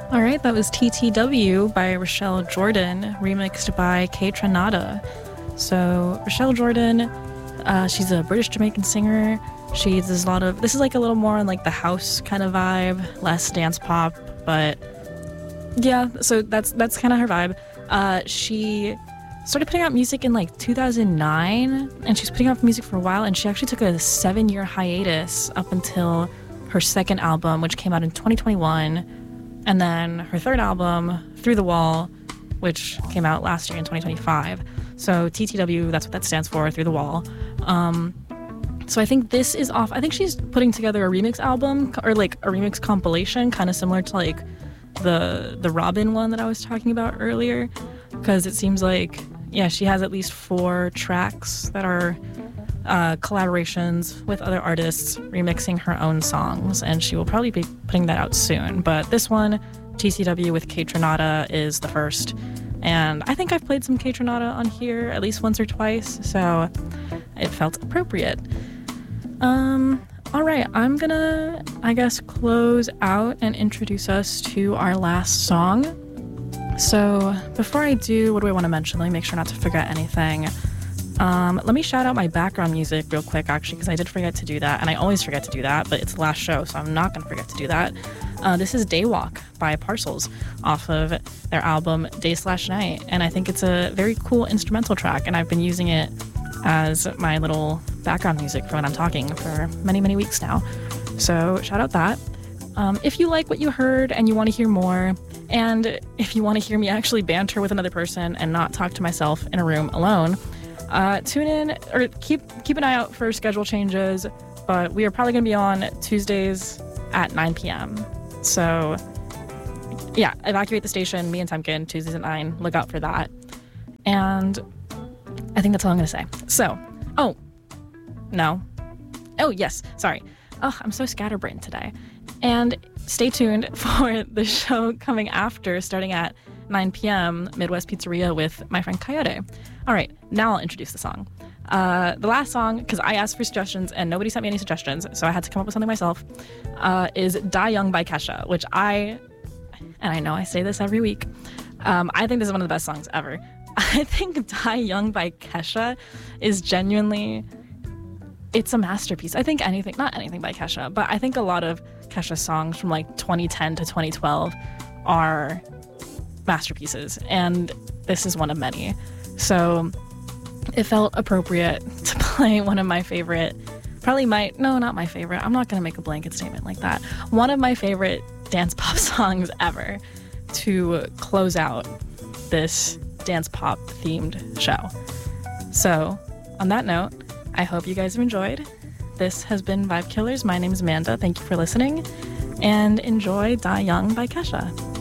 All right, that was TTW by Rochelle Jordan, remixed by Kaytranada. So Rochelle Jordan, she's a British Jamaican singer. She does a lot of, this is like a little more on like the house kind of vibe, less dance pop, but yeah, so that's kind of her vibe. She started putting out music in like 2009, and she's putting out music for a while, and she actually took a 7-year hiatus up until her second album, which came out in 2021. And then her third album, Through the Wall, which came out last year in 2025. So TTW, that's what that stands for, Through the Wall. So I think this is off. I think she's putting together a remix album or like a remix compilation, kind of similar to like the Robin one that I was talking about earlier. Because it seems like, yeah, she has at least 4 tracks that are collaborations with other artists remixing her own songs, and she will probably be putting that out soon. But this one, TCW with Kaytranada, is the first, and I think I've played some Kaytranada on here at least once or twice, so it felt appropriate. All right, I'm gonna, I guess, close out and introduce us to our last song. So before I do, what do I want to mention? Let me make sure not to forget anything. Let me shout out my background music real quick, actually, because I did forget to do that, and I always forget to do that, but it's the last show, so I'm not going to forget to do that. This is Daywalk by Parcels off of their album Day/Night, and I think it's a very cool instrumental track, and I've been using it as my little background music for when I'm talking for many, many weeks now. So shout out that. If you like what you heard and you want to hear more, and if you want to hear me actually banter with another person and not talk to myself in a room alone, tune in or keep an eye out for schedule changes, but we are probably going to be on Tuesdays at 9 p.m. So yeah, Evacuate the Station, me and Temkin, Tuesdays at 9. Look out for that. And I think that's all I'm going to say. So, yes, sorry. Oh, I'm so scatterbrained today. And stay tuned for the show coming after, starting at 9 p.m., Midwest Pizzeria with my friend Coyote. All right, now I'll introduce the song. The last song, because I asked for suggestions and nobody sent me any suggestions, so I had to come up with something myself, is Die Young by Kesha, which and I know I say this every week, I think this is one of the best songs ever. I think Die Young by Kesha is genuinely, it's a masterpiece. I think not anything by Kesha, but I think a lot of Kesha songs from like 2010 to 2012 are masterpieces, and this is one of many. So it felt appropriate to play one of my favorite, not my favorite, I'm not going to make a blanket statement like that, one of my favorite dance pop songs ever to close out this dance pop themed show. So on that note, I hope you guys have enjoyed. This has been Vibe Killers. My name is Amanda. Thank you for listening, and enjoy Die Young by Kesha.